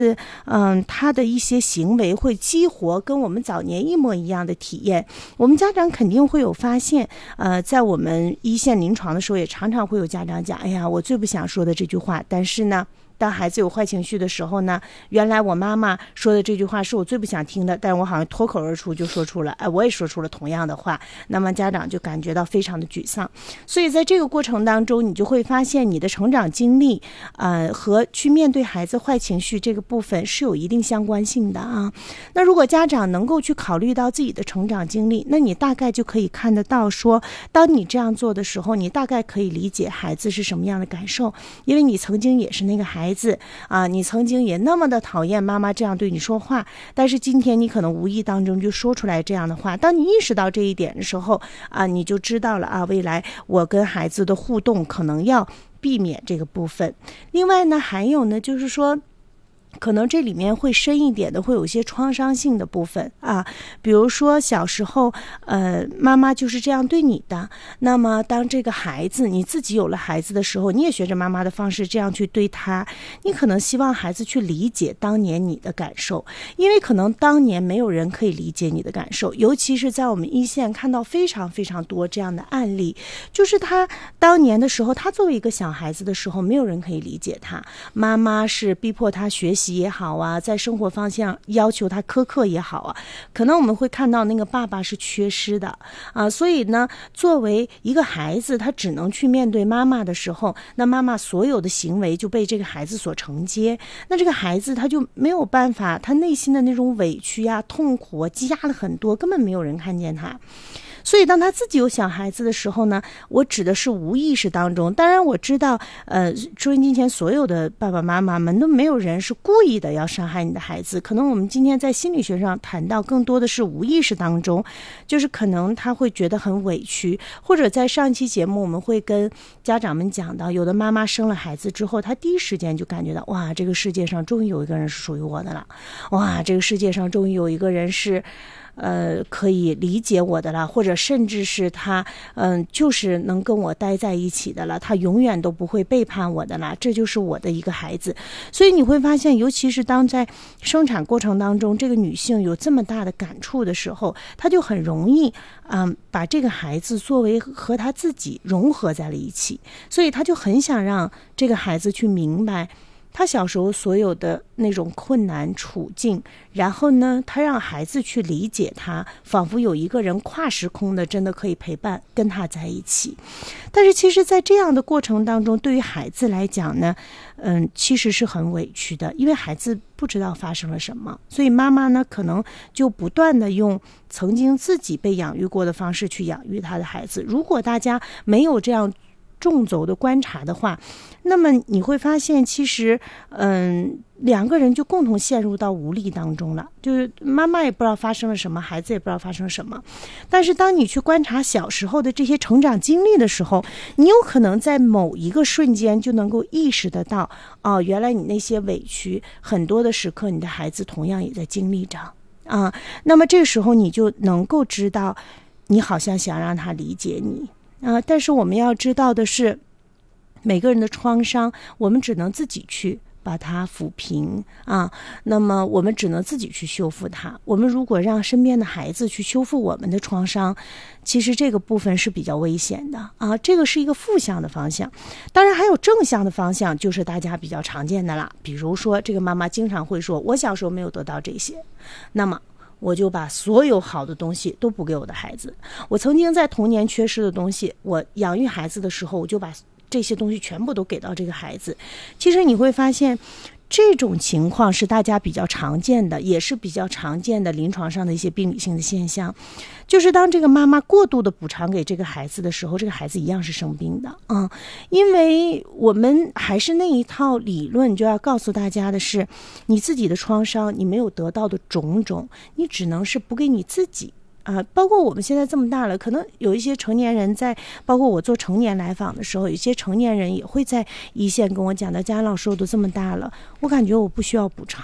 他的一些行为会激活跟我们早年一模一样的体验，我们家长肯定会有发现。在我们一线临床的时候，也常常会有家长讲，哎呀，我最不想说的这句话，但是呢，当孩子有坏情绪的时候呢，原来我妈妈说的这句话是我最不想听的，但是我好像脱口而出就说出了，我也说出了同样的话，那么家长就感觉到非常的沮丧。所以在这个过程当中，你就会发现你的成长经历和去面对孩子坏情绪这个部分是有一定相关性的啊。那如果家长能够去考虑到自己的成长经历，那你大概就可以看得到说，当你这样做的时候，你大概可以理解孩子是什么样的感受，因为你曾经也是那个孩子你曾经也那么的讨厌妈妈这样对你说话，但是今天你可能无意当中就说出来这样的话。当你意识到这一点的时候你就知道了未来我跟孩子的互动可能要避免这个部分。另外呢，还有呢，就是说可能这里面会深一点的，会有一些创伤性的部分比如说小时候妈妈就是这样对你的，那么当这个孩子你自己有了孩子的时候，你也学着妈妈的方式这样去对他，你可能希望孩子去理解当年你的感受，因为可能当年没有人可以理解你的感受，尤其是在我们一线看到非常非常多这样的案例，就是他当年的时候，他作为一个小孩子的时候，没有人可以理解他，妈妈是逼迫他学习也好在生活方向要求他苛刻也好可能我们会看到那个爸爸是缺失的所以呢，作为一个孩子，他只能去面对妈妈的时候，那妈妈所有的行为就被这个孩子所承接，那这个孩子他就没有办法，他内心的那种委屈痛苦积压了很多，根本没有人看见他。所以当他自己有小孩子的时候呢，我指的是无意识当中，当然我知道收音机前所有的爸爸妈妈们都没有人是故意的要伤害你的孩子，可能我们今天在心理学上谈到更多的是无意识当中，就是可能他会觉得很委屈，或者在上一期节目我们会跟家长们讲到，有的妈妈生了孩子之后，她第一时间就感觉到，哇，这个世界上终于有一个人是属于我的了，哇，这个世界上终于有一个人是可以理解我的了，或者甚至是他就是能跟我待在一起的了，他永远都不会背叛我的了，这就是我的一个孩子。所以你会发现，尤其是当在生产过程当中，这个女性有这么大的感触的时候，她就很容易把这个孩子作为和她自己融合在了一起，所以她就很想让这个孩子去明白他小时候所有的那种困难处境，然后呢，他让孩子去理解他，仿佛有一个人跨时空的真的可以陪伴跟他在一起。但是其实在这样的过程当中，对于孩子来讲呢其实是很委屈的，因为孩子不知道发生了什么，所以妈妈呢可能就不断的用曾经自己被养育过的方式去养育他的孩子。如果大家没有这样纵轴的观察的话，那么你会发现其实两个人就共同陷入到无力当中了，就是妈妈也不知道发生了什么，孩子也不知道发生了什么。但是当你去观察小时候的这些成长经历的时候，你有可能在某一个瞬间就能够意识得到原来你那些委屈很多的时刻你的孩子同样也在经历着那么这时候你就能够知道你好像想让他理解你但是我们要知道的是，每个人的创伤我们只能自己去把它抚平那么我们只能自己去修复它。我们如果让身边的孩子去修复我们的创伤，其实这个部分是比较危险的这个是一个负向的方向。当然还有正向的方向，就是大家比较常见的啦，比如说这个妈妈经常会说，我小时候没有得到这些，那么我就把所有好的东西都补给我的孩子，我曾经在童年缺失的东西，我养育孩子的时候我就把这些东西全部都给到这个孩子。其实你会发现这种情况是大家比较常见的，也是比较常见的临床上的一些病理性的现象，就是当这个妈妈过度的补偿给这个孩子的时候，这个孩子一样是生病的因为我们还是那一套理论，就要告诉大家的是，你自己的创伤，你没有得到的种种，你只能是补给你自己包括我们现在这么大了，可能有一些成年人在，包括我做成年来访的时候，有些成年人也会在一线跟我讲的，佳老师我都这么大了，我感觉我不需要补偿，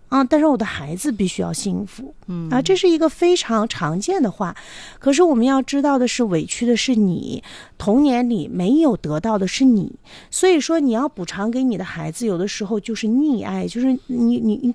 啊，但是我的孩子必须要幸福。这是一个非常常见的话。可是我们要知道的是，委屈的是你，童年里没有得到的是你。所以说，你要补偿给你的孩子，有的时候就是溺爱，就是你